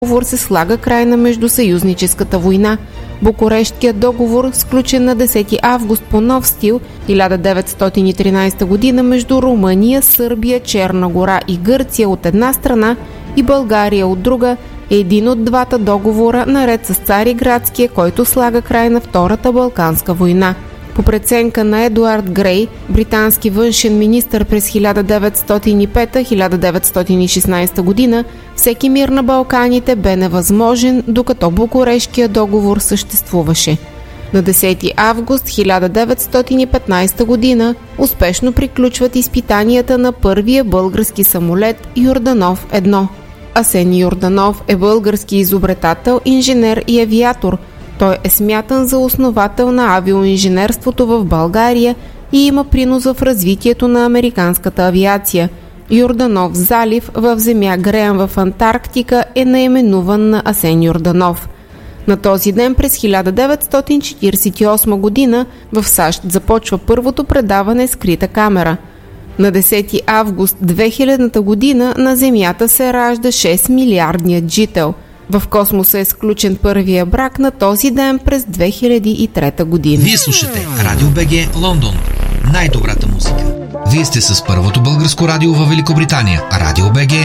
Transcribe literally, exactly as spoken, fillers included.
договор се слага край на междусъюзническата война. Букурештският договор, сключен на десети август по нов стил хиляда деветстотин и тринадесета година между Румъния, Сърбия, Черна гора и Гърция от една страна и България от друга, е един от двата договора, наред с Цариградския, който слага край на Втората Балканска война. По преценка на Едуард Грей, британски външен министър през хиляда деветстотин и пета до хиляда деветстотин и шестнадесета година, всеки мир на Балканите бе невъзможен, докато Букурештския договор съществуваше. На десети август хиляда деветстотин и петнадесета година успешно приключват изпитанията на първия български самолет Йорданов едно. Асен Йорданов е български изобретател, инженер и авиатор. Той е смятан за основател на авиоинженерството в България и има принос в развитието на американската авиация. Йорданов залив в земя Греъм в Антарктика е наименуван на Асен Йорданов. На този ден през хиляда деветстотин четиридесет и осма година в САЩ започва първото предаване скрита камера. На десети август две хилядната година на Земята се ражда шест милиардният жител. В космоса е сключен първия брак на този ден през две хиляди и трета година. Вие слушате Радио БГ Лондон. Най-добрата музика. Вие сте с първото българско радио във Великобритания. Радио БГ